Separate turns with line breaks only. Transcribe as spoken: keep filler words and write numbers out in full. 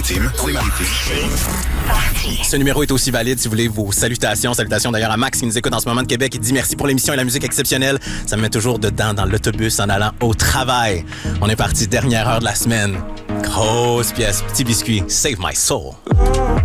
Maritime.
Ce numéro est aussi valide si vous voulez vos salutations. Salutations d'ailleurs à Max qui nous écoute en ce moment de Québec. Il dit merci pour l'émission et la musique exceptionnelle. Ça me met toujours dedans dans l'autobus en allant au travail. On est parti, dernière heure de la semaine. Grosse pièce, petit biscuit. Save my soul.